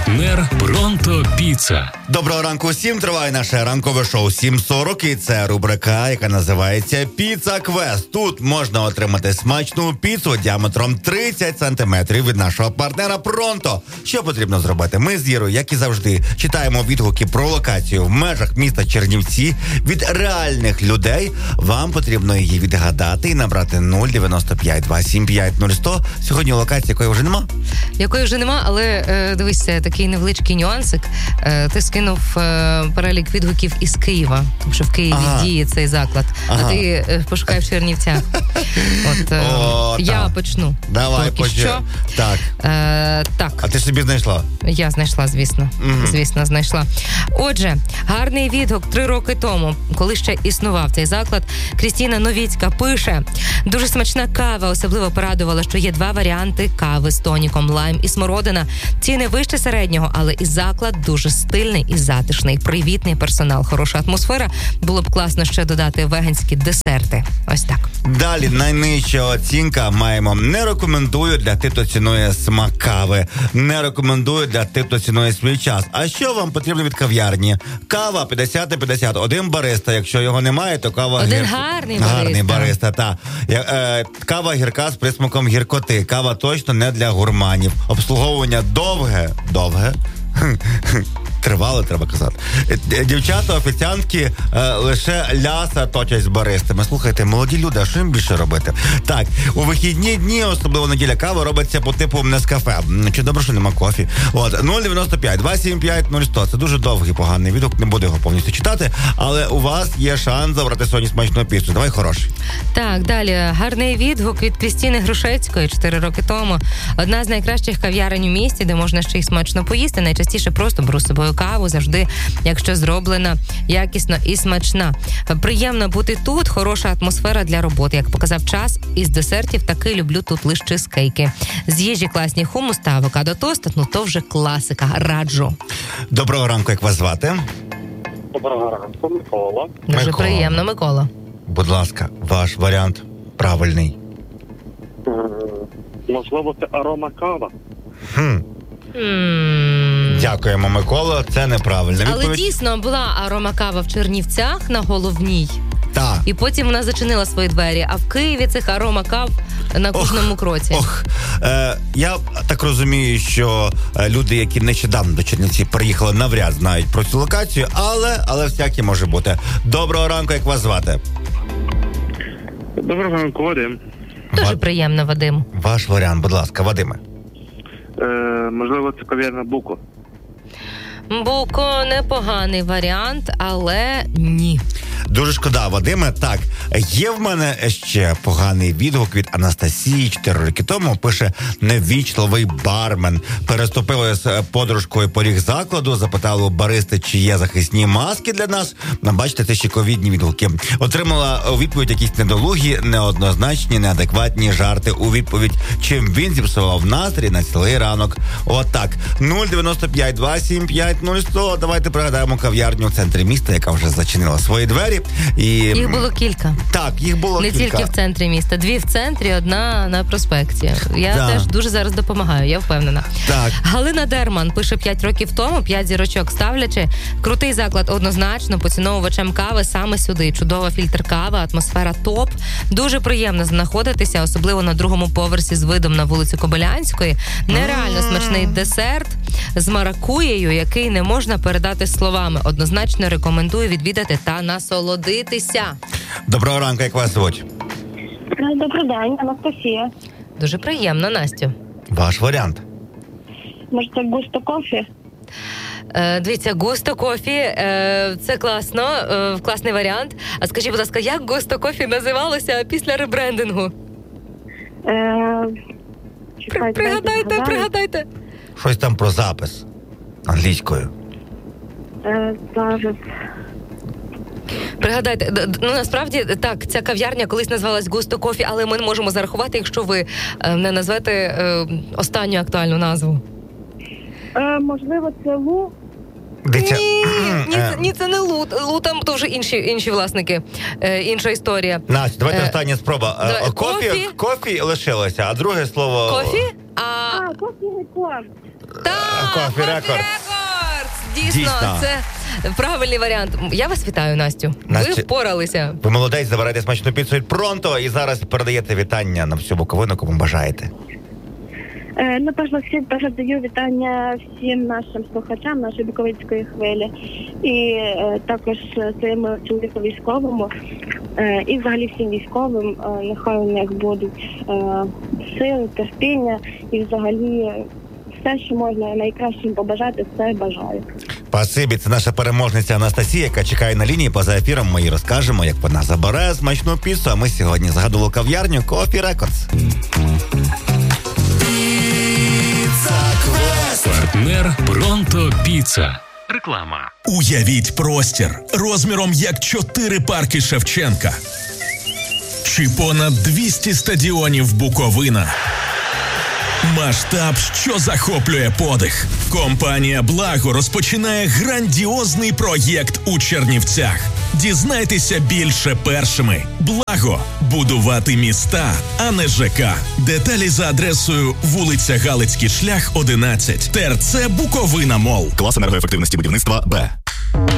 Партнер Пронто Піца. Доброго ранку усім. Триває наше ранкове шоу 7.40. І це рубрика, яка називається «Піца Квест». Тут можна отримати смачну піцу діаметром 30 сантиметрів від нашого партнера Пронто. Що потрібно зробити? Ми з Ірою, як і завжди, читаємо відгуки про локацію в межах міста Чернівці від реальних людей. Вам потрібно її відгадати і набрати 095 275 0100. Сьогодні локація, якої вже нема? Якої вже нема, але дивись, такий невеличкий нюансик. Ти скинув перелік відгуків із Києва, тому що в Києві діє цей заклад, а ти пошукай в Чернівцях. Я почну. Давай, почну. Так. Так. А ти собі знайшла? Я знайшла, звісно. Звісно, знайшла. Отже, гарний відгук 3 роки тому, коли ще існував цей заклад. Крістіна Новіцька пише: дуже смачна кава, особливо порадувала, що є 2 варіанти кави з тоніком, лайм і смородина. Ціни вище середнього, але і заклад дуже стильний і затишний. Привітний персонал, хороша атмосфера. Було б класно ще додати веганські десерти. Ось так. Далі найнижча оцінка маємо: не рекомендую для тих, хто цінує смак кави. Не рекомендую для тих, хто цінує свій час. А що вам потрібно від кав'ярні? Кава 50 на 50. Один бариста. Якщо його немає, то кава один гарний бариста. Гарний бариста, так. Кава гірка з присмаком гіркоти. Кава точно не для гурманів. Обслуговування довге. Тривало, треба казати. Дівчата, офіціантки лише ляса точать з баристами. Слухайте, молоді люди, а що їм більше робити? Так, у вихідні дні, особливо неділя, кава робиться по типу Нескафе. Чи добре, що нема кофі. 095 275 0100. Це дуже довгий, поганий відгук, не буду його повністю читати, але у вас є шанс забрати сьогодні смачну піцу. Давай хороший. Так, далі. Гарний відгук від Крістіни Грушецької 4 роки тому. Одна з найкращих кав'ярень у місті, де можна ще й смачно поїсти. Найчастіше просто беру з собою каву, завжди, якщо зроблена якісно і смачна. Приємно бути тут, хороша атмосфера для роботи. Як показав час, із десертів таки люблю тут лише чизкейки. З їжі класні хумус та авокадо тост, то вже класика. Раджу. Доброго ранку, як вас звати? Доброго ранку, Микола. Дуже приємно, Микола. Будь ласка, ваш варіант правильний. Можливо, це арома кава. Дякуємо, Микола. Це неправильно. Але дійсно була арома кава в Чернівцях на Головній. Так. І потім вона зачинила свої двері. А в Києві цих арома кав на кожному кроці. Я так розумію, що люди, які нещодавно до Чернівців приїхали, навряд знають про цю локацію, але всяке може бути. Доброго ранку, як вас звати? Доброго ранку, Вадим. Дуже приємно, Вадим. Ваш варіант, будь ласка, Вадиме. Можливо, це кав'ярня Буко. Буко непоганий варіант, але ні. Дуже шкода, Вадиме. Так, є в мене ще поганий відгук від Анастасії 4 роки тому. Пише: невічливий бармен. Переступили з подружкою поріг закладу, запитали у баристи, чи є захисні маски для нас. Бачите, це ще ковідні відгуки. Отримала у відповідь якісь недолугі, неоднозначні, неадекватні жарти у відповідь, чим він зіпсував настрій на цілий ранок. Отак. 095 275 0100. Давайте пригадаємо кав'ярню в центрі міста, яка вже зачинила свої двері. Їх було кілька. Так, їх було не кілька. Не тільки в центрі міста. 2 в центрі, 1 на проспекті. Я теж дуже зараз допомагаю, я впевнена. Так. Галина Дерман пише: 5 років тому, 5 зірочок ставлячи. Крутий заклад однозначно, поціновувачем кави саме сюди. Чудова фільтр кави, атмосфера топ. Дуже приємно знаходитися, особливо на 2-му поверсі з видом на вулицю Кобилянської. Нереально смачний десерт з маракуєю, який не можна передати словами. Однозначно рекомендую відвідати та насолодитися. Доброго ранку, як вас звуть? Добрий день, Анастасія. Дуже приємно, Настю. Ваш варіант? Може, це Густо Кофі? Дивіться, Густо Кофі, це класно, класний варіант. А скажіть, будь ласка, як Густо Кофі називалося після ребрендингу? Пригадайте. Щось там про запис англійською. Зараз. Пригадайте, насправді, так, ця кав'ярня колись називалась Густо Кофі, але ми не можемо зарахувати, якщо ви не назвете останню актуальну назву. Можливо, це Лу? Ні, це не Лу. Лу там теж інші власники, інша історія. Настя, давайте остання спроба. Кофі Кофі лишилося, а друге слово... Кофі? Кофі не корм. Так, Coffee Records. Records! Дійсно, Дійсно. це правильний варіант. Я вас вітаю, Настю. Ви Настя- впоралися. Ви молодець, забирайте смачну піцу від Пронто і зараз передаєте вітання на всю Буковину, кому бажаєте. Перш за все, передаю вітання всім нашим слухачам нашої Буковинської хвилі. І також своєму чоловіку військовому. І взагалі всім військовим. Нехай у них будуть сили, терпіння і взагалі все, що можна найкращим побажати, все бажаю. Спасибі, це наша переможниця Анастасія, яка чекає на лінії. Поза ефіром ми їй розкажемо, як вона забере смачну піцу, а ми сьогодні згадували кав'ярню Coffee Records. Партнер Пронто Піца. Реклама. Уявіть простір розміром як 4 парки Шевченка. Чи понад 200 стадіонів Буковина. Масштаб, що захоплює подих. Компанія «Благо» розпочинає грандіозний проєкт у Чернівцях. Дізнайтеся більше першими. «Благо» – будувати міста, а не ЖК. Деталі за адресою вулиця Галицький шлях, 11, ТРЦ Буковина Мол. Клас енергоефективності будівництва Б.